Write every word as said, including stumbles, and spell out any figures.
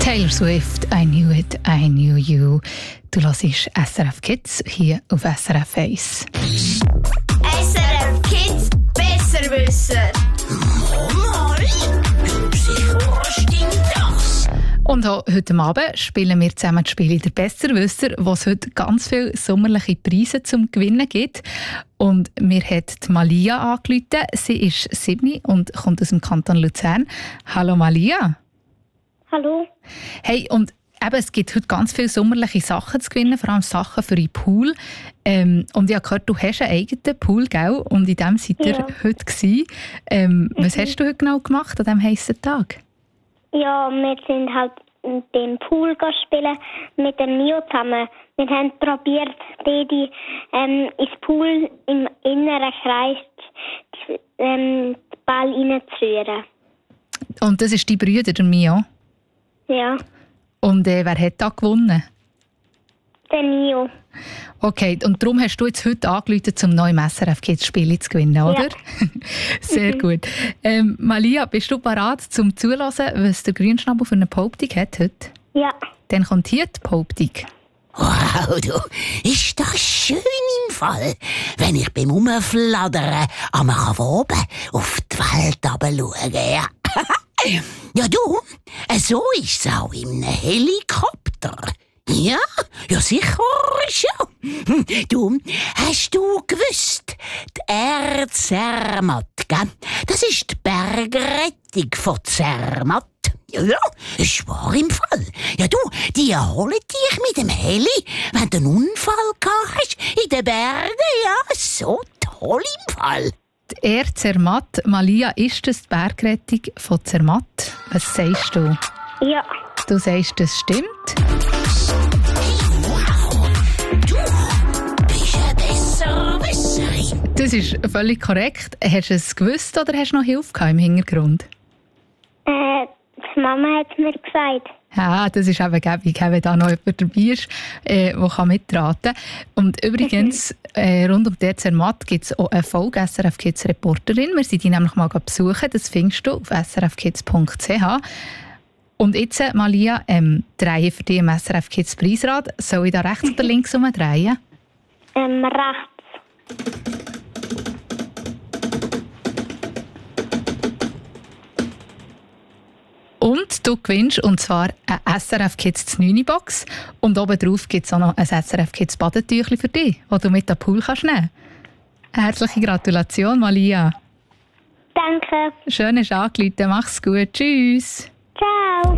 Taylor Swift, I Knew It, I Knew You. Du hörst S R F Kids hier auf S R F eins. S R F Kids besser wissen. Mama, sicher stimmt das. Und auch heute Abend spielen wir zusammen das Spiel «Der Besserwisser», wo es heute ganz viele sommerliche Preise zum Gewinnen gibt. Und mir hat die Malia angerufen. Sie ist sieben und kommt aus dem Kanton Luzern. Hallo Malia. Hallo. Hey, und eben, es gibt heute ganz viele sommerliche Sachen zu gewinnen, vor allem Sachen für den Pool. Ähm, und ich habe gehört, du hast einen eigenen Pool, gell? Und in dem seid ihr Ja. heute gewesen. Ähm, Mhm. Was hast du heute genau gemacht an diesem heissen Tag? Ja, wir sind halt beim Pool spielen mit dem Mio zusammen. Wir haben probiert, beide ähm, ins Pool im inneren Kreis ähm, den Ball reinzurühren. Und das ist dein Bruder, der Mio. Ja, Und äh, wer hat da gewonnen? der Mio. Okay, und darum hast du jetzt heute angerufen, um neue S R F Kids Spiele zu gewinnen, oder? Ja. Sehr gut. Ähm, Malia, bist du bereit zum Zuhören, was der Grünschnabel für eine Behauptung hat heute? Ja. Dann kommt hier die Behauptung. Wow, du, ist das schön im Fall, wenn ich beim Umfladdern am oben auf die Welt runterschaue. Ja. Ja, du, so ist es auch im Helikopter. Ja, ja sicher schon. Du, hast du gewusst, die Erde Zermatt, gell? Das ist die Bergrettung von Zermatt. Ja, ja, ist wahr im Fall. Ja, du, die holen dich mit dem Heli, wenn du einen Unfall gehabt hast in den Bergen. Ja, so toll im Fall. Die Erde Zermatt. Malia, ist das die Bergrettung von Zermatt? Was sagst du? Ja. Du sagst, das stimmt. Wow, du bist eine Besserwisserin. Das ist völlig korrekt. Hast du es gewusst oder hast du noch Hilfe gehabt im Hintergrund? Äh, die Mama hat mir gesagt. Ja, das ist eben gäbig, wenn da noch jemand dabei ist, äh, der mitraten kann. Und übrigens, äh, rund um die Zermatt gibt es auch eine Folge S R F Kids Reporterin. Wir sind die nämlich mal besuchen. Das findest du auf s r f kids punkt c h. Und jetzt, Malia, ähm, drehen für dich im S R F Kids Preisrad. Soll ich da rechts oder links umdrehen? Ähm, rechts. Und du gewinnst, und zwar eine S R F Kids neun Box. Und oben drauf gibt es auch noch ein S R F Kids Badetüchli für dich, das du mit dem Pool kannst nehmen. Herzliche Gratulation, Malia. Danke. Schön, dass du angerufen hast. Mach's gut. Tschüss. Ciao.